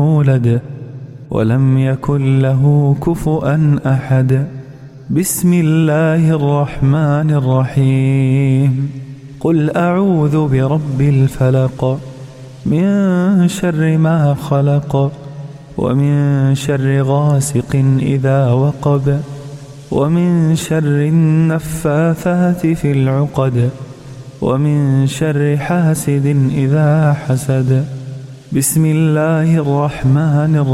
يولد ولم يكن له كفؤا أحد. بسم الله الرحمن الرحيم. قل أعوذ برب الفلق من شر ما خلق ومن شر غاسق إذا وقب ومن شر النفاثات في العقد ومن شر حاسد إذا حسد. بسم الله الرحمن الرحيم.